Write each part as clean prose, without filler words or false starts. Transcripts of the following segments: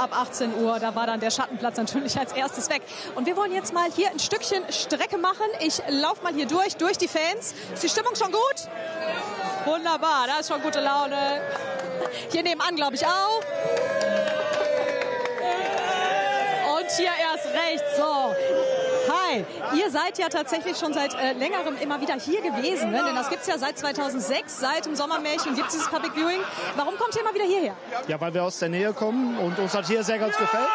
ab 18 Uhr, da war dann der Schattenplatz natürlich als erstes weg. Und wir wollen jetzt mal hier ein Stückchen Strecke machen. Ich laufe mal hier durch die Fans. Ist die Stimmung schon gut? Wunderbar, da ist schon gute Laune. Hier nebenan, glaube ich, auch. Und hier erst rechts, so. Hi, ihr seid ja tatsächlich schon seit längerem immer wieder hier gewesen, ne? Denn das gibt es ja seit 2006, seit dem Sommermärchen gibt es dieses Public Viewing. Warum kommt ihr immer wieder hierher? Ja, weil wir aus der Nähe kommen und uns hat hier sehr ganz gefällt.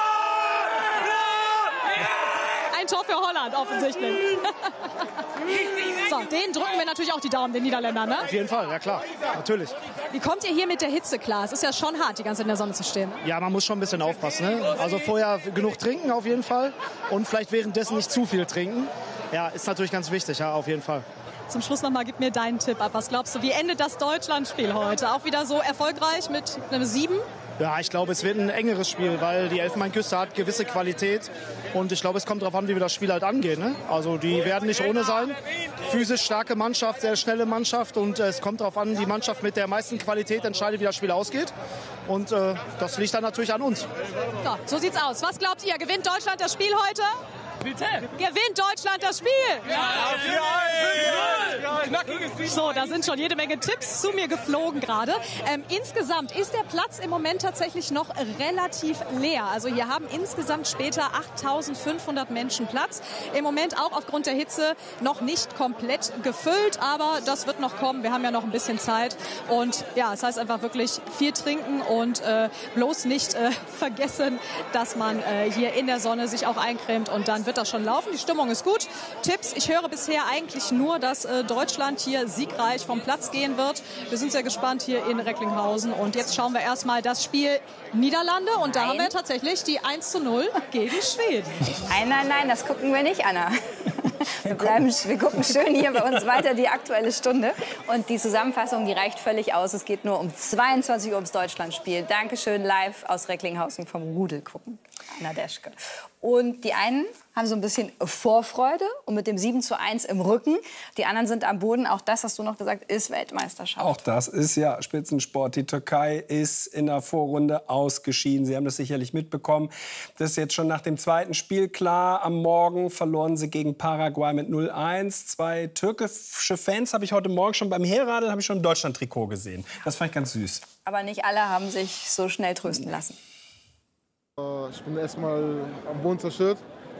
Ein Tor für Holland offensichtlich. So, denen drücken wir natürlich auch die Daumen, den Niederländern, ne? Auf jeden Fall, ja klar, natürlich. Wie kommt ihr hier mit der Hitze klar? Es ist ja schon hart, die ganze Zeit in der Sonne zu stehen. Ja, man muss schon ein bisschen aufpassen, ne? Also vorher genug trinken auf jeden Fall und vielleicht währenddessen nicht zu viel trinken. Ja, ist natürlich ganz wichtig, ja, auf jeden Fall. Zum Schluss nochmal, gib mir deinen Tipp ab. Was glaubst du, wie endet das Deutschlandspiel heute? Auch wieder so erfolgreich mit einem 7? Ja, ich glaube, es wird ein engeres Spiel, weil die Elfenbeinküste hat gewisse Qualität. Und ich glaube, es kommt darauf an, wie wir das Spiel halt angehen, ne? Also die werden nicht ohne sein. Physisch starke Mannschaft, sehr schnelle Mannschaft. Und es kommt darauf an, die Mannschaft mit der meisten Qualität entscheidet, wie das Spiel ausgeht. Und das liegt dann natürlich an uns. So sieht's aus. Was glaubt ihr? Gewinnt Deutschland das Spiel heute? Bitte? Gewinnt Deutschland das Spiel? Ja, so, da sind schon jede Menge Tipps zu mir geflogen gerade. Insgesamt ist der Platz im Moment tatsächlich noch relativ leer. Also hier haben insgesamt später 8.500 Menschen Platz. Im Moment auch aufgrund der Hitze noch nicht komplett gefüllt, aber das wird noch kommen. Wir haben ja noch ein bisschen Zeit. Und ja, es heißt einfach wirklich viel trinken und bloß nicht vergessen, dass man hier in der Sonne sich auch eincremt und dann wird das schon laufen. Die Stimmung ist gut. Tipps, ich höre bisher eigentlich nur, dass Deutschland hier siegreich vom Platz gehen wird. Wir sind sehr gespannt hier in Recklinghausen und jetzt schauen wir erstmal das Spiel Niederlande und da haben wir tatsächlich die 1:0 gegen Schweden. Nein, das gucken wir nicht, Anna. Wir gucken schön hier bei uns weiter die Aktuelle Stunde. Und die Zusammenfassung, die reicht völlig aus. Es geht nur um 22 Uhr ums Deutschlandspiel. Dankeschön, live aus Recklinghausen vom Rudel gucken. Anna Deschke. Und die einen haben so ein bisschen Vorfreude und mit dem 7:1 im Rücken. Die anderen sind am Boden. Auch das, hast du noch gesagt, ist Weltmeisterschaft. Auch das ist ja Spitzensport. Die Türkei ist in der Vorrunde ausgeschieden. Sie haben das sicherlich mitbekommen. Das ist jetzt schon nach dem zweiten Spiel klar. Am Morgen verloren sie gegen Paraguay mit 0:1. 2 türkische Fans habe ich heute Morgen schon beim Herradeln habe ich schon ein Deutschland-Trikot gesehen. Das fand ich ganz süß. Aber nicht alle haben sich so schnell trösten lassen. Ich bin erstmal am Boden zerstört.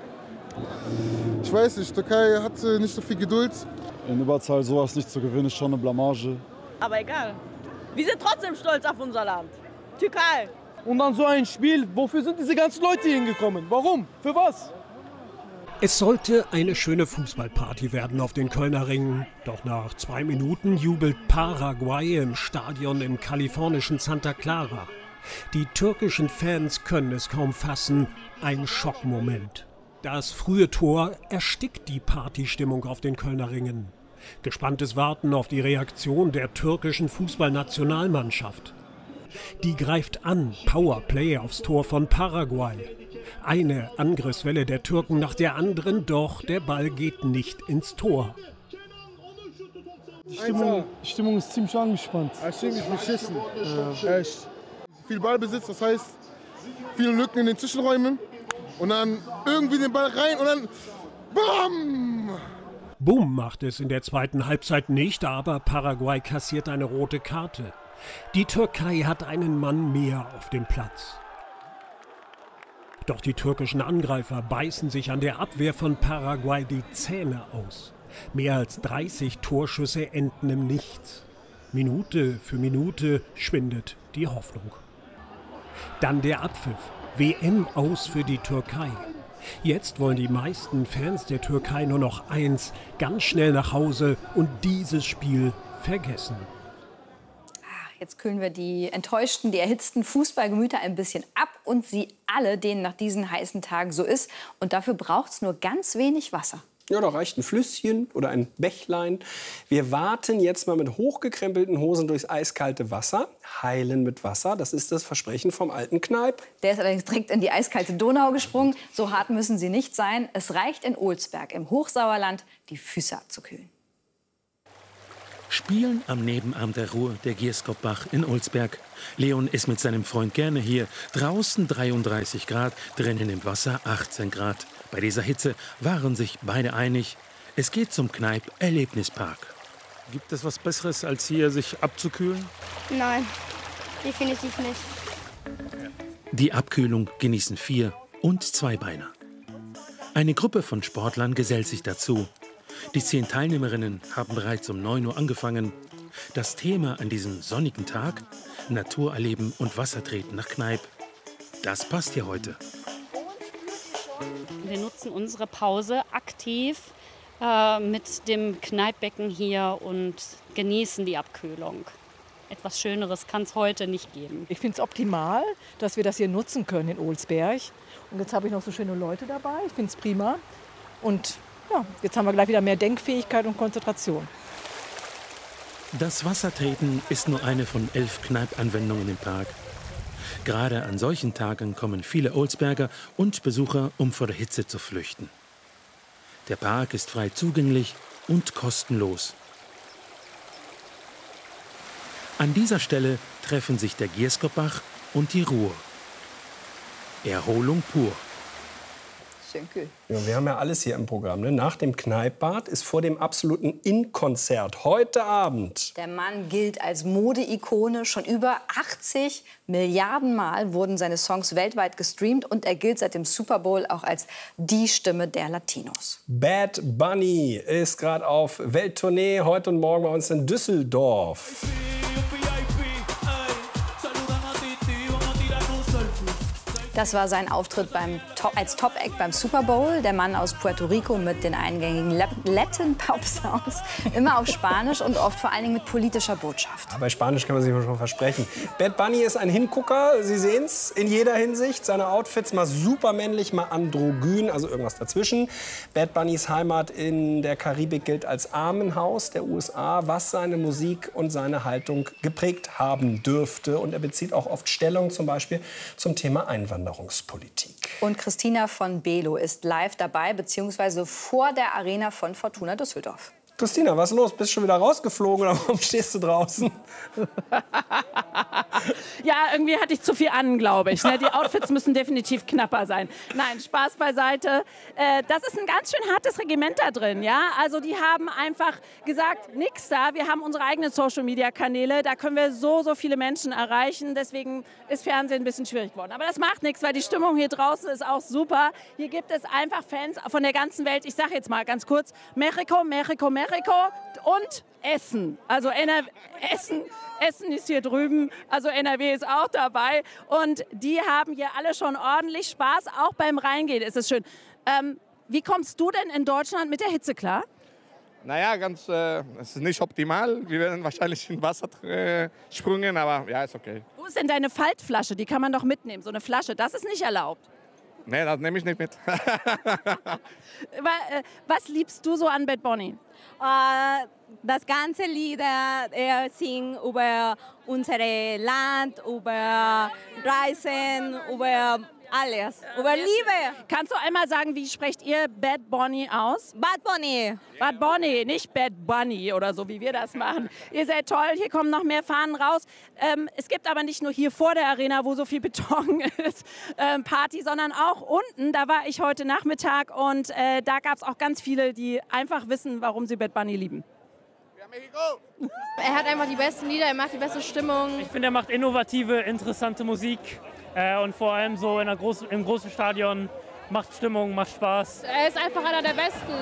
Ich weiß nicht, die Türkei hat nicht so viel Geduld. In Überzahl sowas nicht zu gewinnen, ist schon eine Blamage. Aber egal. Wir sind trotzdem stolz auf unser Land. Türkei. Und dann so ein Spiel, wofür sind diese ganzen Leute hier hingekommen? Warum? Für was? Es sollte eine schöne Fußballparty werden auf den Kölner Ringen. Doch nach 2 Minuten jubelt Paraguay im Stadion im kalifornischen Santa Clara. Die türkischen Fans können es kaum fassen. Ein Schockmoment. Das frühe Tor erstickt die Partystimmung auf den Kölner Ringen. Gespanntes Warten auf die Reaktion der türkischen Fußballnationalmannschaft. Die greift an, Powerplay aufs Tor von Paraguay. Eine Angriffswelle der Türken nach der anderen, doch der Ball geht nicht ins Tor. Die Stimmung ist ziemlich angespannt. Ziemlich beschissen. Echt. Viel Ballbesitz, das heißt viele Lücken in den Zwischenräumen. Und dann irgendwie den Ball rein und dann BAM! Boom macht es in der zweiten Halbzeit nicht, aber Paraguay kassiert eine rote Karte. Die Türkei hat einen Mann mehr auf dem Platz. Doch die türkischen Angreifer beißen sich an der Abwehr von Paraguay die Zähne aus. Mehr als 30 Torschüsse enden im Nichts. Minute für Minute schwindet die Hoffnung. Dann der Abpfiff. WM aus für die Türkei. Jetzt wollen die meisten Fans der Türkei nur noch eins: ganz schnell nach Hause und dieses Spiel vergessen. Jetzt kühlen wir die enttäuschten, die erhitzten Fußballgemüter ein bisschen ab und sie alle, denen nach diesen heißen Tagen so ist. Und dafür braucht es nur ganz wenig Wasser. Ja, da reicht ein Flüsschen oder ein Bächlein. Wir warten jetzt mal mit hochgekrempelten Hosen durchs eiskalte Wasser. Heilen mit Wasser, das ist das Versprechen vom alten Kneipp. Der ist allerdings direkt in die eiskalte Donau gesprungen. So hart müssen sie nicht sein. Es reicht in Olsberg im Hochsauerland, die Füße abzukühlen. Spielen am Nebenarm der Ruhr, der Gierskopbach in Olsberg. Leon ist mit seinem Freund gerne hier. Draußen 33 Grad, drinnen im Wasser 18 Grad. Bei dieser Hitze waren sich beide einig. Es geht zum Kneipp-Erlebnispark. Gibt es was Besseres, als hier sich abzukühlen? Nein, definitiv nicht. Die Abkühlung genießen 4- und Zweibeiner. Eine Gruppe von Sportlern gesellt sich dazu. Die 10 Teilnehmerinnen haben bereits um 9 Uhr angefangen. Das Thema an diesem sonnigen Tag: Natur erleben und Wassertreten nach Kneipp. Das passt hier heute. Wir nutzen unsere Pause aktiv mit dem Kneippbecken hier und genießen die Abkühlung. Etwas Schöneres kann es heute nicht geben. Ich finde es optimal, dass wir das hier nutzen können in Olsberg. Und jetzt habe ich noch so schöne Leute dabei. Ich finde es prima. Und ja, jetzt haben wir gleich wieder mehr Denkfähigkeit und Konzentration. Das Wassertreten ist nur eine von 11 Kneipp-Anwendungen im Park. Gerade an solchen Tagen kommen viele Olsberger und Besucher, um vor der Hitze zu flüchten. Der Park ist frei zugänglich und kostenlos. An dieser Stelle treffen sich der Gierskopbach und die Ruhr. Erholung pur. Schön kühl. Ja, wir haben ja alles hier im Programm. Ne? Nach dem Kneippbad ist vor dem absoluten In-Konzert heute Abend. Der Mann gilt als Modeikone. Schon über 80 Milliarden Mal wurden seine Songs weltweit gestreamt. Und er gilt seit dem Super Bowl auch als die Stimme der Latinos. Bad Bunny ist gerade auf Welttournee. Heute und morgen bei uns in Düsseldorf. Das war sein Auftritt als Top-Act beim Super Bowl. Der Mann aus Puerto Rico mit den eingängigen Latin-Pop-Sounds. Immer auf Spanisch und oft vor allen Dingen mit politischer Botschaft. Bei Spanisch kann man sich schon versprechen. Bad Bunny ist ein Hingucker, Sie sehen es, in jeder Hinsicht. Seine Outfits mal super männlich, mal androgyn, also irgendwas dazwischen. Bad Bunnys Heimat in der Karibik gilt als Armenhaus der USA, was seine Musik und seine Haltung geprägt haben dürfte. Und er bezieht auch oft Stellung, zum Beispiel zum Thema Einwanderungspolitik. Und Christina von Below ist live dabei, beziehungsweise vor der Arena von Fortuna Düsseldorf. Christina, was ist los? Bist du schon wieder rausgeflogen oder warum stehst du draußen? Ja, irgendwie hatte ich zu viel an, glaube ich. Die Outfits müssen definitiv knapper sein. Nein, Spaß beiseite. Das ist ein ganz schön hartes Regiment da drin. Ja? Also die haben einfach gesagt, nix da. Wir haben unsere eigenen Social-Media-Kanäle. Da können wir so viele Menschen erreichen. Deswegen ist Fernsehen ein bisschen schwierig geworden. Aber das macht nichts, weil die Stimmung hier draußen ist auch super. Hier gibt es einfach Fans von der ganzen Welt. Ich sage jetzt mal ganz kurz, Mexiko, Mexiko, Mexiko und Essen. Also Essen ist hier drüben, also NRW ist auch dabei. Und die haben hier alle schon ordentlich Spaß, auch beim Reingehen ist es schön. Wie kommst du denn in Deutschland mit der Hitze klar? Naja, es ist nicht optimal. Wir werden wahrscheinlich in Wasser sprungen, aber ja, ist okay. Wo ist denn deine Faltflasche? Die kann man doch mitnehmen, so eine Flasche. Das ist nicht erlaubt. Nee, das nehme ich nicht mit. Was liebst du so an Bad Bunny? Das ganze Lieder, er singt über unser Land, über Reisen, über alles, über Liebe. Kannst du einmal sagen, wie sprecht ihr Bad Bunny aus? Bad Bunny. Bad Bunny, nicht Bad Bunny oder so, wie wir das machen. Ihr seid toll, hier kommen noch mehr Fahnen raus. Es gibt aber nicht nur hier vor der Arena, wo so viel Beton ist, Party, sondern auch unten. Da war ich heute Nachmittag und da gab es auch ganz viele, die einfach wissen, warum sie Bad Bunny lieben. Er hat einfach die besten Lieder, er macht die beste Stimmung. Ich finde, er macht innovative, interessante Musik. Und vor allem so im großen Stadion macht Stimmung, macht Spaß. Er ist einfach einer der Besten.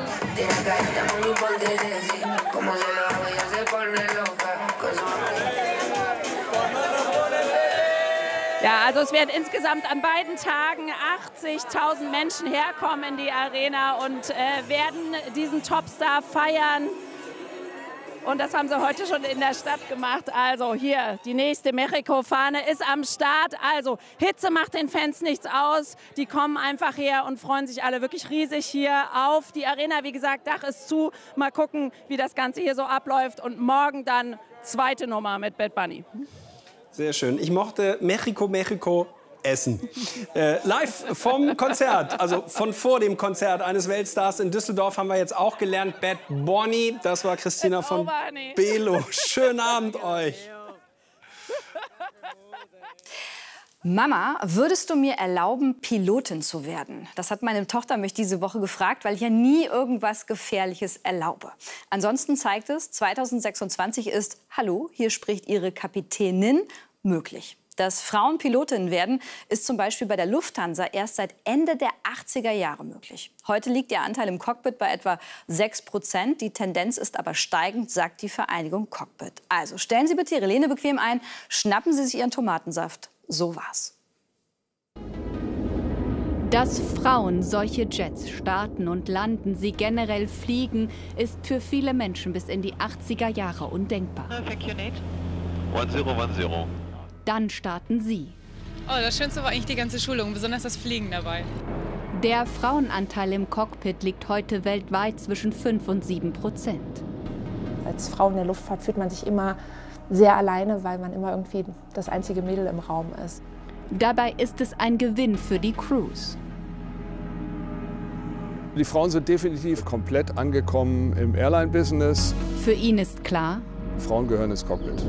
Ja, also es werden insgesamt an beiden Tagen 80.000 Menschen herkommen in die Arena und werden diesen Topstar feiern. Und das haben sie heute schon in der Stadt gemacht. Also hier, die nächste Mexiko-Fahne ist am Start. Also Hitze macht den Fans nichts aus. Die kommen einfach her und freuen sich alle wirklich riesig hier auf die Arena. Wie gesagt, Dach ist zu. Mal gucken, wie das Ganze hier so abläuft. Und morgen dann zweite Nummer mit Bad Bunny. Sehr schön. Ich mochte Mexiko, Mexiko Essen. Live vom Konzert, also von vor dem Konzert eines Weltstars in Düsseldorf haben wir jetzt auch gelernt. Bad Bunny, das war Christina von Belo. Schönen Abend euch. Mama, würdest du mir erlauben, Pilotin zu werden? Das hat meine Tochter mich diese Woche gefragt, weil ich ja nie irgendwas Gefährliches erlaube. Ansonsten zeigt es, 2026 ist, hallo, hier spricht ihre Kapitänin, möglich. Dass Frauen Pilotinnen werden, ist zum Beispiel bei der Lufthansa erst seit Ende der 80er Jahre möglich. Heute liegt ihr Anteil im Cockpit bei etwa 6%. Die Tendenz ist aber steigend, sagt die Vereinigung Cockpit. Also stellen Sie bitte Ihre Lehne bequem ein, schnappen Sie sich Ihren Tomatensaft. So war's. Dass Frauen solche Jets starten und landen, sie generell fliegen, ist für viele Menschen bis in die 80er Jahre undenkbar. 1010. Dann starten sie. Oh, das Schönste war eigentlich die ganze Schulung, besonders das Fliegen dabei. Der Frauenanteil im Cockpit liegt heute weltweit zwischen 5 und 7%. Als Frau in der Luftfahrt fühlt man sich immer sehr alleine, weil man immer irgendwie das einzige Mädel im Raum ist. Dabei ist es ein Gewinn für die Crews. Die Frauen sind definitiv komplett angekommen im Airline-Business. Für ihn ist klar, Frauen gehören ins Cockpit.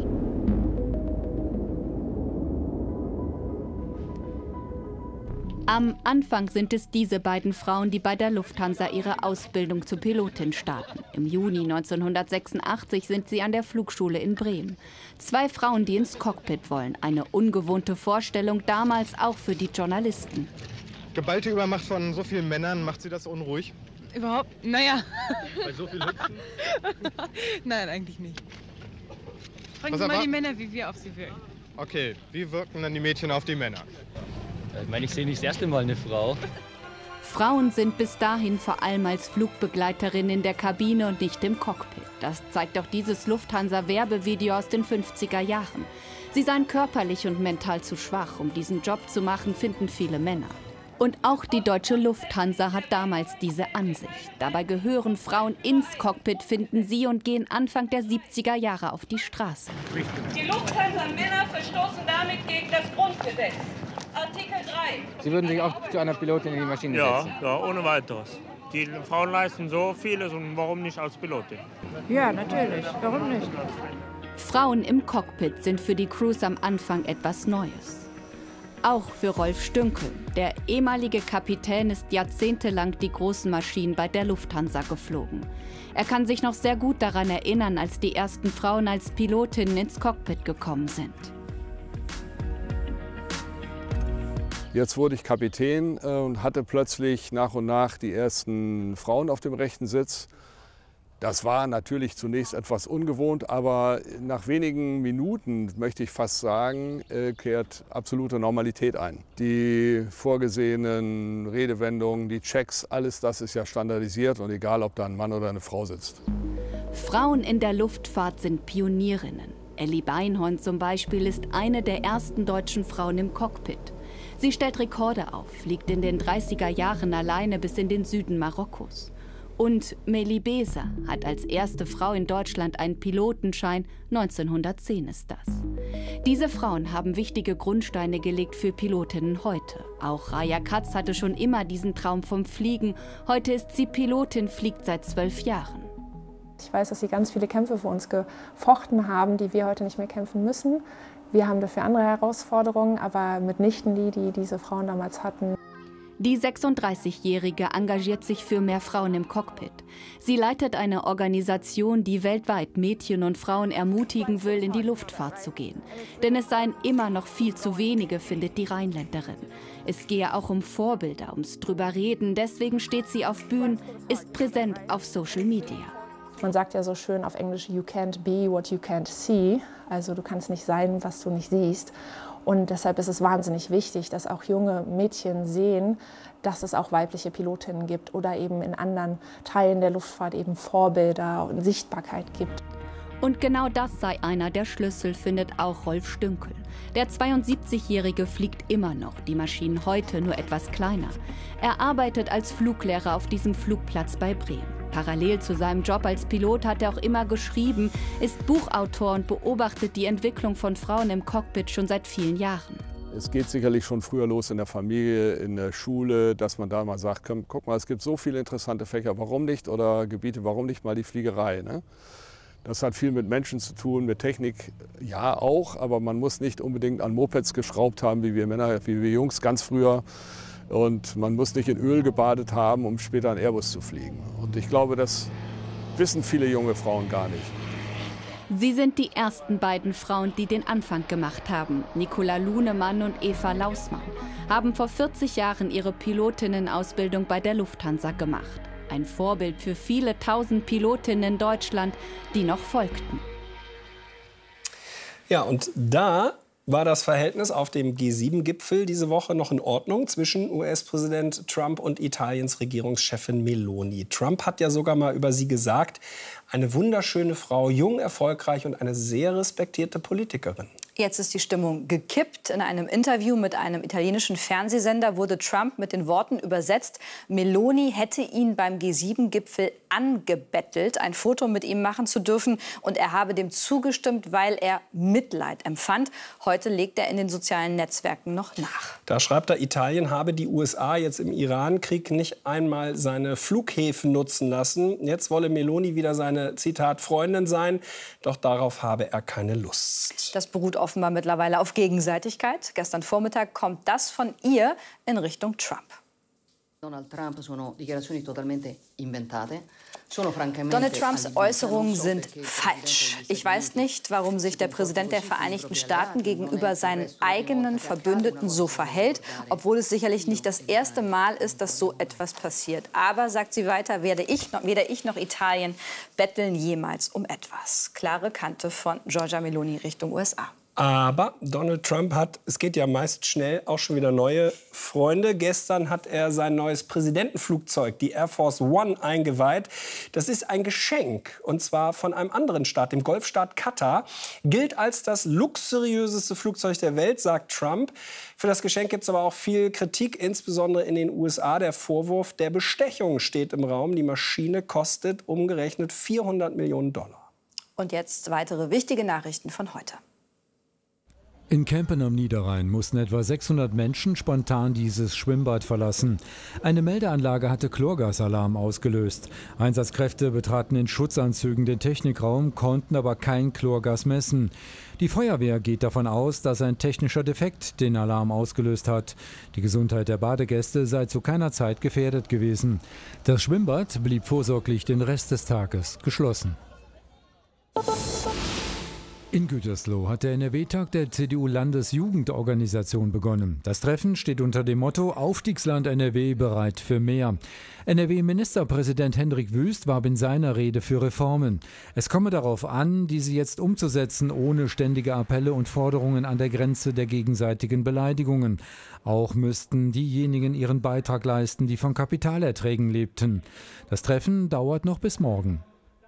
am Anfang sind es diese beiden Frauen, die bei der Lufthansa ihre Ausbildung zur Pilotin starten. Im Juni 1986 sind sie an der Flugschule in Bremen. 2 Frauen, die ins Cockpit wollen. Eine ungewohnte Vorstellung, damals auch für die Journalisten. Geballte Übermacht von so vielen Männern, macht Sie das unruhig? Überhaupt? Naja. Bei so viel Hüpfen? Nein, eigentlich nicht. Fragen Sie mal die Männer, wie wir auf sie wirken. Okay, wie wirken dann die Mädchen auf die Männer? Ich meine, ich sehe nicht das erste Mal eine Frau. Frauen sind bis dahin vor allem als Flugbegleiterin in der Kabine und nicht im Cockpit. Das zeigt auch dieses Lufthansa-Werbevideo aus den 50er Jahren. Sie seien körperlich und mental zu schwach, um diesen Job zu machen, finden viele Männer. Und auch die deutsche Lufthansa hat damals diese Ansicht. Dabei gehören Frauen ins Cockpit, finden sie, und gehen Anfang der 70er Jahre auf die Straße. Die Lufthansa-Männer verstoßen damit gegen das Grundgesetz. Artikel 3. Sie würden sich auch zu einer Pilotin in die Maschine setzen? Ja, ohne weiteres. Die Frauen leisten so vieles und warum nicht als Pilotin? Ja, natürlich. Warum nicht? Frauen im Cockpit sind für die Crews am Anfang etwas Neues. Auch für Rolf Stünkel. Der ehemalige Kapitän ist jahrzehntelang die großen Maschinen bei der Lufthansa geflogen. Er kann sich noch sehr gut daran erinnern, als die ersten Frauen als Pilotinnen ins Cockpit gekommen sind. Jetzt wurde ich Kapitän und hatte plötzlich nach und nach die ersten Frauen auf dem rechten Sitz. Das war natürlich zunächst etwas ungewohnt, aber nach wenigen Minuten, möchte ich fast sagen, kehrt absolute Normalität ein. Die vorgesehenen Redewendungen, die Checks, alles das ist ja standardisiert und egal, ob da ein Mann oder eine Frau sitzt. Frauen in der Luftfahrt sind Pionierinnen. Elli Beinhorn zum Beispiel ist eine der ersten deutschen Frauen im Cockpit. Sie stellt Rekorde auf, fliegt in den 30er Jahren alleine bis in den Süden Marokkos. Und Meli Beser hat als erste Frau in Deutschland einen Pilotenschein, 1910 ist das. Diese Frauen haben wichtige Grundsteine gelegt für Pilotinnen heute. Auch Raya Katz hatte schon immer diesen Traum vom Fliegen. Heute ist sie Pilotin, fliegt seit 12 Jahren. Ich weiß, dass sie ganz viele Kämpfe für uns gefochten haben, die wir heute nicht mehr kämpfen müssen. Wir haben dafür andere Herausforderungen, aber mitnichten die diese Frauen damals hatten. Die 36-Jährige engagiert sich für mehr Frauen im Cockpit. Sie leitet eine Organisation, die weltweit Mädchen und Frauen ermutigen will, in die Luftfahrt zu gehen. Denn es seien immer noch viel zu wenige, findet die Rheinländerin. Es gehe auch um Vorbilder, ums Drüberreden. Deswegen steht sie auf Bühnen, ist präsent auf Social Media. Man sagt ja so schön auf Englisch, you can't be what you can't see. Also du kannst nicht sein, was du nicht siehst. Und deshalb ist es wahnsinnig wichtig, dass auch junge Mädchen sehen, dass es auch weibliche Pilotinnen gibt oder eben in anderen Teilen der Luftfahrt eben Vorbilder und Sichtbarkeit gibt. Und genau das sei einer der Schlüssel, findet auch Rolf Stünkel. Der 72-Jährige fliegt immer noch, die Maschinen heute nur etwas kleiner. Er arbeitet als Fluglehrer auf diesem Flugplatz bei Bremen. Parallel zu seinem Job als Pilot hat er auch immer geschrieben, ist Buchautor und beobachtet die Entwicklung von Frauen im Cockpit schon seit vielen Jahren. Es geht sicherlich schon früher los in der Familie, in der Schule, dass man da mal sagt, komm, guck mal, es gibt so viele interessante Fächer, warum nicht? Oder Gebiete, warum nicht mal die Fliegerei? Ne? Das hat viel mit Menschen zu tun, mit Technik, ja auch, aber man muss nicht unbedingt an Mopeds geschraubt haben, wie wir Männer, wie wir Jungs ganz früher. Und man muss nicht in Öl gebadet haben, um später einen Airbus zu fliegen. Und ich glaube, das wissen viele junge Frauen gar nicht. Sie sind die ersten beiden Frauen, die den Anfang gemacht haben. Nicola Lunemann und Eva Lausmann haben vor 40 Jahren ihre Pilotinnenausbildung bei der Lufthansa gemacht. Ein Vorbild für viele tausend Pilotinnen in Deutschland, die noch folgten. Ja, und da war das Verhältnis auf dem G7-Gipfel diese Woche noch in Ordnung zwischen US-Präsident Trump und Italiens Regierungschefin Meloni. Trump hat ja sogar mal über sie gesagt, eine wunderschöne Frau, jung, erfolgreich und eine sehr respektierte Politikerin. Jetzt ist die Stimmung gekippt. In einem Interview mit einem italienischen Fernsehsender wurde Trump mit den Worten übersetzt, Meloni hätte ihn beim G7-Gipfel angebettelt, ein Foto mit ihm machen zu dürfen. Und er habe dem zugestimmt, weil er Mitleid empfand. Heute legt er in den sozialen Netzwerken noch nach. Da schreibt er, Italien habe die USA jetzt im Iran-Krieg nicht einmal seine Flughäfen nutzen lassen. Jetzt wolle Meloni wieder seine, Zitat, Freundin sein. Doch darauf habe er keine Lust. Das beruht offenbar mittlerweile auf Gegenseitigkeit. Gestern Vormittag kommt das von ihr in Richtung Trump. Donald Trumps Äußerungen sind falsch. Ich weiß nicht, warum sich der Präsident der Vereinigten Staaten gegenüber seinen eigenen Verbündeten so verhält, obwohl es sicherlich nicht das erste Mal ist, dass so etwas passiert. Aber, sagt sie weiter, weder ich noch Italien betteln jemals um etwas. Klare Kante von Giorgia Meloni Richtung USA. Aber Donald Trump hat, es geht ja meist schnell, auch schon wieder neue Freunde. Gestern hat er sein neues Präsidentenflugzeug, die Air Force One, eingeweiht. Das ist ein Geschenk, und zwar von einem anderen Staat, dem Golfstaat Katar. Gilt als das luxuriöseste Flugzeug der Welt, sagt Trump. Für das Geschenk gibt es aber auch viel Kritik, insbesondere in den USA. Der Vorwurf der Bestechung steht im Raum. Die Maschine kostet umgerechnet $400 Millionen. Und jetzt weitere wichtige Nachrichten von heute. In Kempen am Niederrhein mussten etwa 600 Menschen spontan dieses Schwimmbad verlassen. Eine Meldeanlage hatte Chlorgasalarm ausgelöst. Einsatzkräfte betraten in Schutzanzügen den Technikraum, konnten aber kein Chlorgas messen. Die Feuerwehr geht davon aus, dass ein technischer Defekt den Alarm ausgelöst hat. Die Gesundheit der Badegäste sei zu keiner Zeit gefährdet gewesen. Das Schwimmbad blieb vorsorglich den Rest des Tages geschlossen. In Gütersloh hat der NRW-Tag der CDU-Landesjugendorganisation begonnen. Das Treffen steht unter dem Motto Aufstiegsland NRW bereit für mehr. NRW-Ministerpräsident Hendrik Wüst warb in seiner Rede für Reformen. Es komme darauf an, diese jetzt umzusetzen, ohne ständige Appelle und Forderungen an der Grenze der gegenseitigen Beleidigungen. Auch müssten diejenigen ihren Beitrag leisten, die von Kapitalerträgen lebten. Das Treffen dauert noch bis morgen.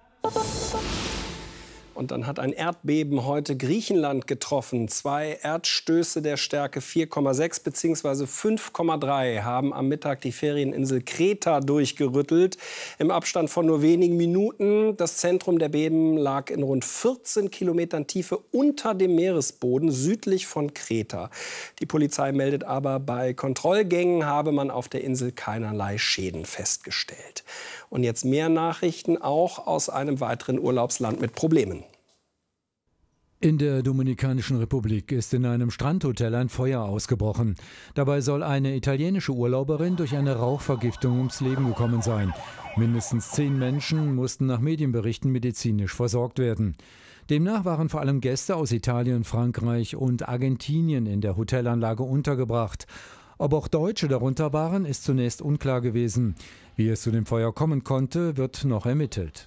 Und dann hat ein Erdbeben heute Griechenland getroffen. 2 Erdstöße der Stärke 4,6 bzw. 5,3 haben am Mittag die Ferieninsel Kreta durchgerüttelt. Im Abstand von nur wenigen Minuten. Das Zentrum der Beben lag in rund 14 Kilometern Tiefe unter dem Meeresboden südlich von Kreta. Die Polizei meldet aber, bei Kontrollgängen habe man auf der Insel keinerlei Schäden festgestellt. Und jetzt mehr Nachrichten auch aus einem weiteren Urlaubsland mit Problemen. In der Dominikanischen Republik ist in einem Strandhotel ein Feuer ausgebrochen. Dabei soll eine italienische Urlauberin durch eine Rauchvergiftung ums Leben gekommen sein. Mindestens 10 Menschen mussten nach Medienberichten medizinisch versorgt werden. Demnach waren vor allem Gäste aus Italien, Frankreich und Argentinien in der Hotelanlage untergebracht. Ob auch Deutsche darunter waren, ist zunächst unklar gewesen. Wie es zu dem Feuer kommen konnte, wird noch ermittelt.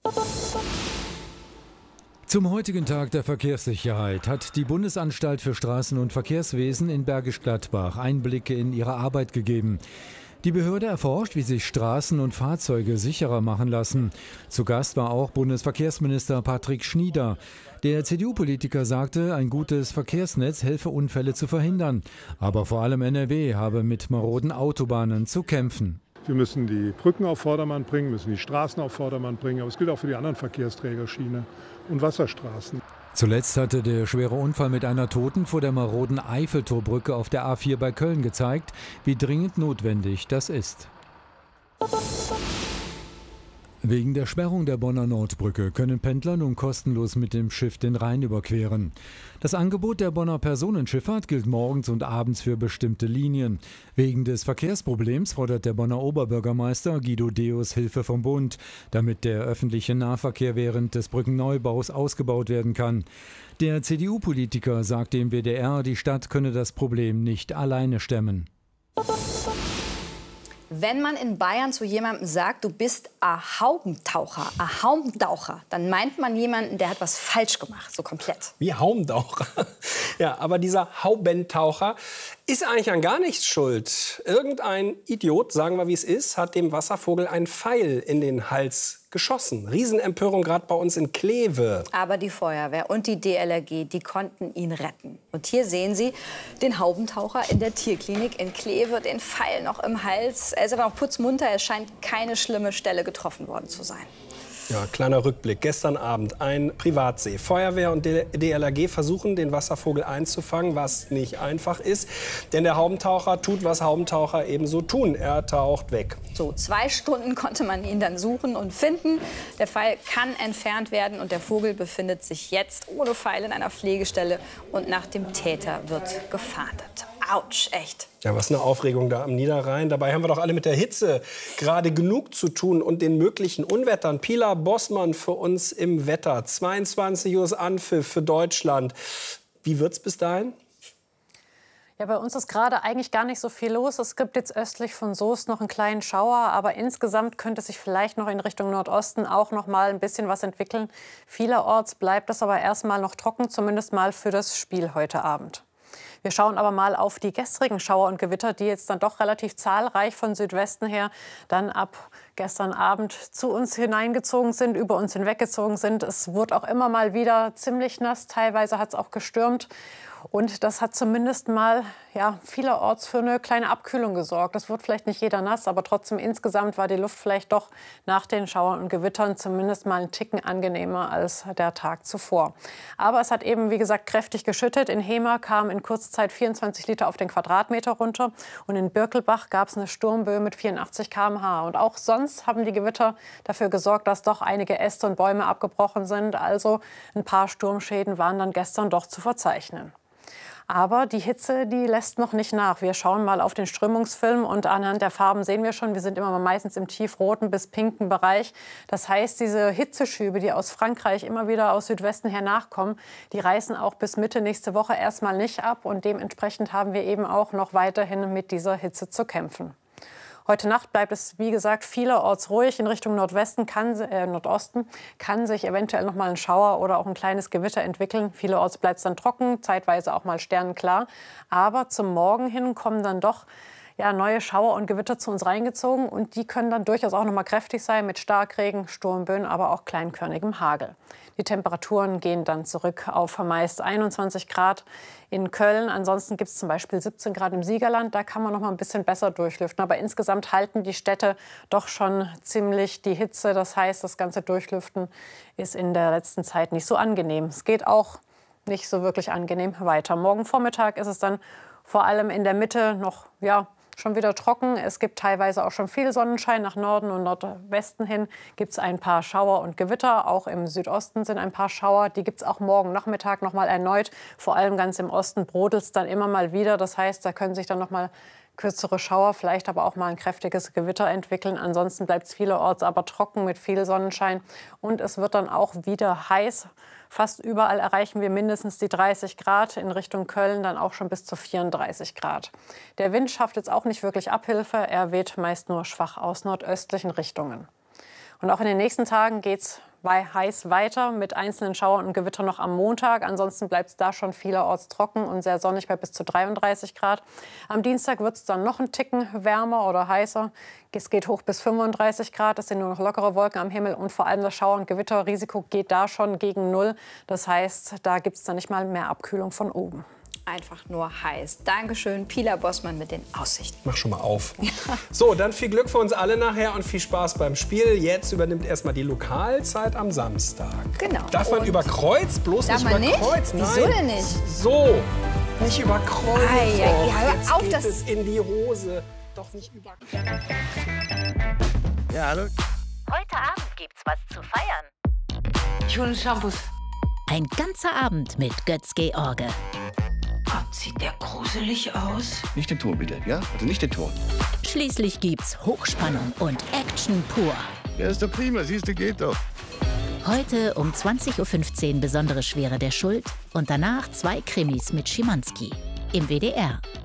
Zum heutigen Tag der Verkehrssicherheit hat die Bundesanstalt für Straßen- und Verkehrswesen in Bergisch Gladbach Einblicke in ihre Arbeit gegeben. Die Behörde erforscht, wie sich Straßen und Fahrzeuge sicherer machen lassen. Zu Gast war auch Bundesverkehrsminister Patrick Schnieder. Der CDU-Politiker sagte, ein gutes Verkehrsnetz helfe, Unfälle zu verhindern. Aber vor allem NRW habe mit maroden Autobahnen zu kämpfen. Wir müssen die Brücken auf Vordermann bringen, müssen die Straßen auf Vordermann bringen. Aber es gilt auch für die anderen Verkehrsträger, Schiene und Wasserstraßen. Zuletzt hatte der schwere Unfall mit einer Toten vor der maroden Eiffeltorbrücke auf der A4 bei Köln gezeigt, wie dringend notwendig das ist. Wegen der Sperrung der Bonner Nordbrücke können Pendler nun kostenlos mit dem Schiff den Rhein überqueren. Das Angebot der Bonner Personenschifffahrt gilt morgens und abends für bestimmte Linien. Wegen des Verkehrsproblems fordert der Bonner Oberbürgermeister Guido Deus Hilfe vom Bund, damit der öffentliche Nahverkehr während des Brückenneubaus ausgebaut werden kann. Der CDU-Politiker sagt dem WDR, die Stadt könne das Problem nicht alleine stemmen. Wenn man in Bayern zu jemandem sagt, du bist ein Haubentaucher, dann meint man jemanden, der hat was falsch gemacht, so komplett. Wie Haubentaucher. Ja, aber dieser Haubentaucher ist eigentlich an gar nichts schuld. Irgendein Idiot, sagen wir wie es ist, hat dem Wasservogel einen Pfeil in den Hals geschossen. Riesenempörung gerade bei uns in Kleve. Aber die Feuerwehr und die DLRG, die konnten ihn retten. Und hier sehen Sie den Haubentaucher in der Tierklinik in Kleve, den Pfeil noch im Hals. Er ist aber noch putzmunter, es scheint keine schlimme Stelle getroffen worden zu sein. Ja, kleiner Rückblick. Gestern Abend ein Privatsee. Feuerwehr und DLRG versuchen, den Wasservogel einzufangen, was nicht einfach ist. Denn der Haubentaucher tut, was Haubentaucher ebenso tun. Er taucht weg. So, 2 Stunden konnte man ihn dann suchen und finden. Der Pfeil kann entfernt werden und der Vogel befindet sich jetzt ohne Pfeil in einer Pflegestelle. Und nach dem Täter wird gefahndet. Autsch, echt. Ja, was eine Aufregung da am Niederrhein. Dabei haben wir doch alle mit der Hitze gerade genug zu tun und den möglichen Unwettern. Pila Bossmann für uns im Wetter. 22 Uhr Anpfiff für Deutschland. Wie wird's bis dahin? Ja, bei uns ist gerade eigentlich gar nicht so viel los. Es gibt jetzt östlich von Soest noch einen kleinen Schauer, aber insgesamt könnte sich vielleicht noch in Richtung Nordosten auch noch mal ein bisschen was entwickeln. Vielerorts bleibt es aber erstmal noch trocken, zumindest mal für das Spiel heute Abend. Wir schauen aber mal auf die gestrigen Schauer und Gewitter, die jetzt dann doch relativ zahlreich von Südwesten her dann ab gestern Abend zu uns hineingezogen sind, über uns hinweggezogen sind. Es wurde auch immer mal wieder ziemlich nass, teilweise hat es auch gestürmt. Und das hat zumindest mal vielerorts für eine kleine Abkühlung gesorgt. Das wird vielleicht nicht jeder nass, aber trotzdem insgesamt war die Luft vielleicht doch nach den Schauern und Gewittern zumindest mal einen Ticken angenehmer als der Tag zuvor. Aber es hat eben, wie gesagt, kräftig geschüttet. In Hemer kam in kurzer Zeit 24 Liter auf den Quadratmeter runter. Und in Birkelbach gab es eine Sturmböe mit 84 km/h. Und auch sonst haben die Gewitter dafür gesorgt, dass doch einige Äste und Bäume abgebrochen sind. Also ein paar Sturmschäden waren dann gestern doch zu verzeichnen. Aber die Hitze, die lässt noch nicht nach. Wir schauen mal auf den Strömungsfilm und anhand der Farben sehen wir schon, wir sind immer meistens im tiefroten bis pinken Bereich. Das heißt, diese Hitzeschübe, die aus Frankreich immer wieder aus Südwesten her nachkommen, die reißen auch bis Mitte nächste Woche erstmal nicht ab. Und dementsprechend haben wir eben auch noch weiterhin mit dieser Hitze zu kämpfen. Heute Nacht bleibt es, wie gesagt, vielerorts ruhig. In Richtung Nordosten kann sich eventuell noch mal ein Schauer oder auch ein kleines Gewitter entwickeln. Vielerorts bleibt es dann trocken, zeitweise auch mal sternenklar. Aber zum Morgen hin kommen dann doch neue Schauer und Gewitter zu uns reingezogen. Und die können dann durchaus auch noch mal kräftig sein mit Starkregen, Sturmböen, aber auch kleinkörnigem Hagel. Die Temperaturen gehen dann zurück auf meist 21 Grad in Köln. Ansonsten gibt es zum Beispiel 17 Grad im Siegerland. Da kann man noch mal ein bisschen besser durchlüften. Aber insgesamt halten die Städte doch schon ziemlich die Hitze. Das heißt, das ganze Durchlüften ist in der letzten Zeit nicht so angenehm. Es geht auch nicht so wirklich angenehm weiter. Morgen Vormittag ist es dann vor allem in der Mitte noch schon wieder trocken. Es gibt teilweise auch schon viel Sonnenschein. Nach Norden und Nordwesten hin gibt es ein paar Schauer und Gewitter. Auch im Südosten sind ein paar Schauer. Die gibt es auch morgen Nachmittag noch mal erneut. Vor allem ganz im Osten brodelt es dann immer mal wieder. Das heißt, da können sich dann noch mal kürzere Schauer, vielleicht aber auch mal ein kräftiges Gewitter entwickeln. Ansonsten bleibt es vielerorts aber trocken mit viel Sonnenschein. Und es wird dann auch wieder heiß. Fast überall erreichen wir mindestens die 30 Grad, in Richtung Köln dann auch schon bis zu 34 Grad. Der Wind schafft jetzt auch nicht wirklich Abhilfe, er weht meist nur schwach aus nordöstlichen Richtungen. Und auch in den nächsten Tagen geht es heiß weiter mit einzelnen Schauern und Gewittern noch am Montag. Ansonsten bleibt es da schon vielerorts trocken und sehr sonnig bei bis zu 33 Grad. Am Dienstag wird es dann noch einen Ticken wärmer oder heißer. Es geht hoch bis 35 Grad. Es sind nur noch lockere Wolken am Himmel und vor allem das Schauer- und Gewitterrisiko geht da schon gegen Null. Das heißt, da gibt es dann nicht mal mehr Abkühlung von oben. einfach nur heiß. Dankeschön, Pila Bossmann mit den Aussichten. Mach schon mal auf. So, dann viel Glück für uns alle nachher und viel Spaß beim Spiel. Jetzt übernimmt erstmal die Lokalzeit am Samstag. Genau. Darf man über Kreuz? Bloß nicht über Kreuz. Nein. Wieso denn nicht? So, nicht über Kreuz. Ja, Jetzt hör auf, geht das es in die Hose. Doch nicht über Ja, hallo? Heute Abend gibt's was zu feiern. Ich hole Shampoos. Ein ganzer Abend mit Götz-George. Gott, sieht der gruselig aus. Nicht den Ton bitte, ja? Also nicht den Ton. Schließlich gibt's Hochspannung und Action pur. Ja, ist doch prima, siehst du, geht doch. Heute um 20:15 Uhr Besondere Schwere der Schuld und danach 2 Krimis mit Schimanski im WDR.